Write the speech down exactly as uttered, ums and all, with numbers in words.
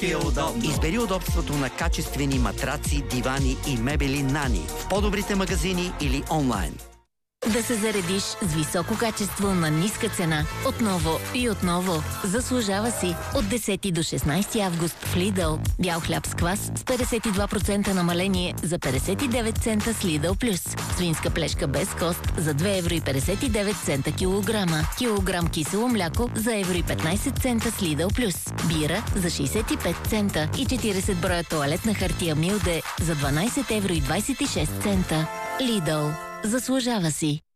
ти е удобно. Избери удобството на качествени матраци, дивани и мебели Нани в по-добрите магазини или онлайн. Да се заредиш с високо качество на ниска цена. Отново и отново. Заслужава си. От десети до шестнайсети август в Lidl. Бял хляб с квас с петдесет и два процента намаление за петдесет и девет цента с Lidl Plus. Свинска плешка без кост за две евро и петдесет и девет цента килограма. Килограм кисело мляко за евро и петнайсет цента с Lidl Plus. Бира за шейсет и пет цента и четирийсет броя тоалетна хартия Милде за дванайсет евро и двайсет и шест цента. Lidl. Заслужава си.